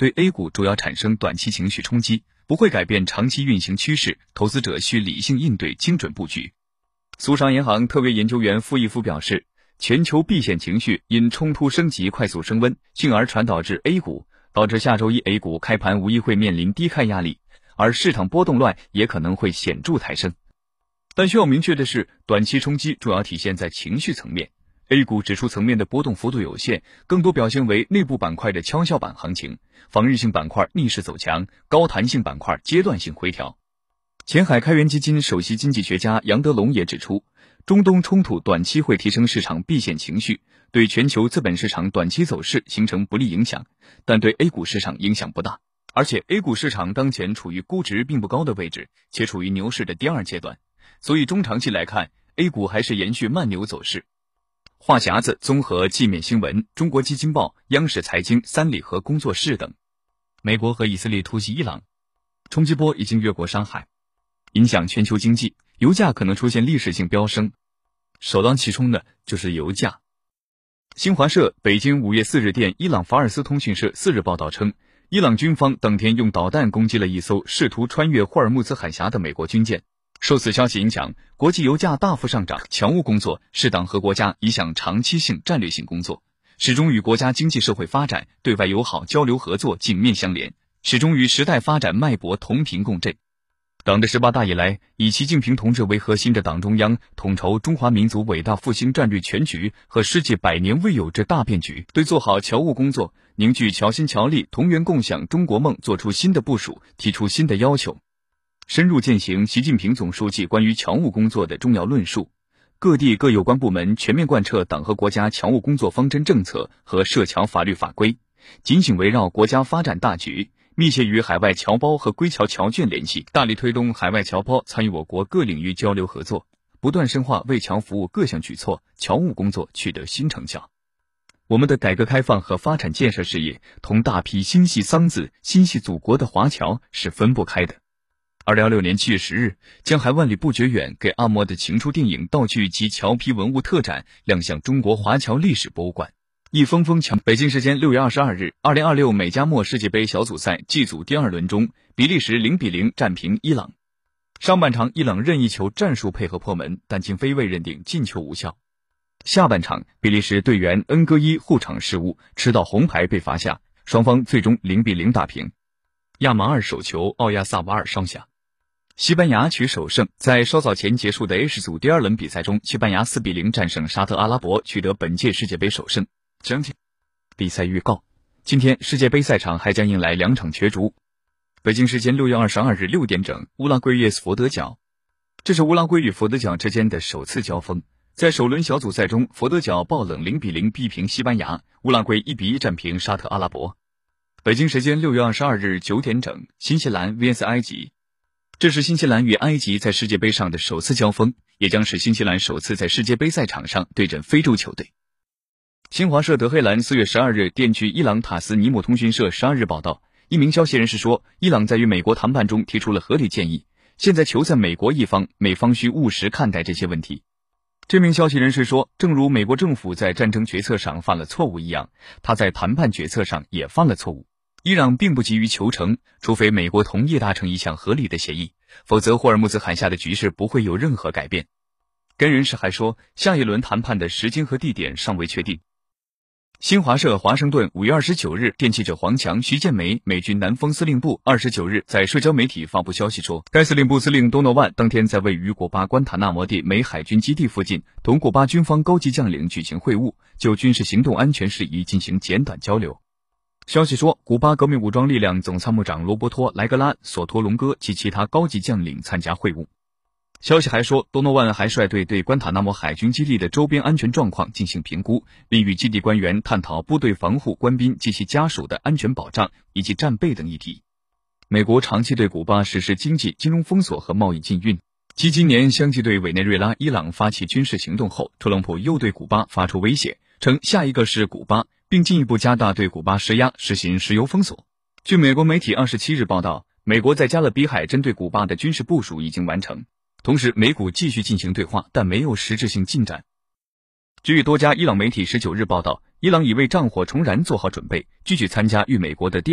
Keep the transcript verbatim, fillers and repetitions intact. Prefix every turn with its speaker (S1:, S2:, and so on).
S1: 对 A 股主要产生短期情绪冲击，不会改变长期运行趋势，投资者需理性应对，精准布局。苏商银行特约研究员傅毅夫表示，全球避险情绪因冲突升级快速升温，进而传导至 A 股，导致下周一 A 股开盘无疑会面临低开压力，而市场波动乱也可能会显著抬升。但需要明确的是，短期冲击主要体现在情绪层面， A 股指数层面的波动幅度有限，更多表现为内部板块的跷跷板行情，防御性板块逆势走强，高弹性板块阶段性回调。前海开源基金首席经济学家杨德龙也指出，中东冲突短期会提升市场避险情绪，对全球资本市场短期走势形成不利影响，但对 A 股市场影响不大。而且 A 股市场当前处于估值并不高的位置，且处于牛市的第二阶段，所以中长期来看 A 股还是延续慢牛走势。话匣子综合界面新闻、中国基金报、央视财经、三里河工作室等。美国和以色列突袭伊朗，冲击波已经越过山海，影响全球经济，油价可能出现历史性飙升，首当其冲的就是油价。新华社北京五月四日电伊朗法尔斯通讯社四日报道称，伊朗军方当天用导弹攻击了一艘试图穿越霍尔木兹海峡的美国军舰。受此消息影响，国际油价大幅上涨，侨务工作是党和国家一项长期性战略性工作，始终与国家经济社会发展、对外友好交流合作紧面相连，始终与时代发展脉搏同频共振。党的十八大以来，以习近平同志为核心的党中央统筹中华民族伟大复兴战略全局和世界百年未有之大变局，对做好侨务工作、凝聚侨心侨力、同源共享中国梦做出新的部署，提出新的要求，深入践行习近平总书记关于侨务工作的重要论述。各地各有关部门全面贯彻党和国家侨务工作方针政策和涉侨法律法规，紧紧围绕国家发展大局，密切与海外侨胞和归侨侨眷联系，大力推动海外侨胞参与我国各领域交流合作，不断深化为侨服务各项举措，侨务工作取得新成效。我们的改革开放和发展建设事业同大批心系桑梓、心系祖国的华侨是分不开的。二零二六年七月十日，江海万里不觉远给阿嬷的情书电影道具及侨批文物特展亮相中国华侨历史博物馆。一封封侨。北京时间六月二十二日，二零二六美加墨世界杯小组赛 G 组第二轮中，比利时零比零战平伊朗。上半场伊朗任意球战术配合破门，但经非位认定进球无效。下半场比利时队员恩戈伊护场失误，吃到红牌被罚下，双方最终零比零打平。亚马尔首球奥亚萨瓦尔双响。西班牙取首胜，在稍早前结束的 H 组第二轮比赛中，西班牙四比零战胜沙特阿拉伯，取得本届世界杯首胜。整体比赛预告：今天世界杯赛场还将迎来两场角逐。北京时间六月二十二日六点整，乌拉圭 V S 佛得角，这是乌拉圭与佛得角之间的首次交锋。在首轮小组赛中，佛得角爆冷零比零逼平西班牙，乌拉圭一比一战平沙特阿拉伯。北京时间六月二十二日九点整，新西兰 V S 埃及。这是新西兰与埃及在世界杯上的首次交锋，也将是新西兰首次在世界杯赛场上对阵非洲球队。新华社德黑兰四月十二日电据伊朗塔斯尼姆通讯社十二日报道，一名消息人士说，伊朗在与美国谈判中提出了合理建议，现在球在美国一方，美方需务实看待这些问题。这名消息人士说，正如美国政府在战争决策上犯了错误一样，他在谈判决策上也犯了错误。伊朗并不急于求成，除非美国同意达成一项合理的协议，否则霍尔木兹海峡的局势不会有任何改变。该人士还说，下一轮谈判的时间和地点尚未确定。新华社华盛顿五月二十九日电记者黄强、徐建梅，美军南方司令部二十九日在社交媒体发布消息说，该司令部司令多诺万当天在位于古巴关塔纳摩的美海军基地附近同古巴军方高级将领举行会晤，就军事行动安全事宜进行简短交流。消息说，古巴革命武装力量总参谋长罗伯托·莱格拉、索托隆戈及其他高级将领参加会晤。消息还说，多诺万还率队对关塔纳摩海军基地的周边安全状况进行评估，并与基地官员探讨部队防护官兵及其家属的安全保障以及战备等议题。美国长期对古巴实施经济、金融封锁和贸易禁运，继今年相继对委内瑞拉、伊朗发起军事行动后，特朗普又对古巴发出威胁，称下一个是古巴，并进一步加大对古巴施压，实行石油封锁。据美国媒体二十七日报道，美国在加勒比海针对古巴的军事部署已经完成。同时，美古继续进行对话，但没有实质性进展。据多家伊朗媒体十九日报道，伊朗已为战火重燃做好准备，继续参加与美国的第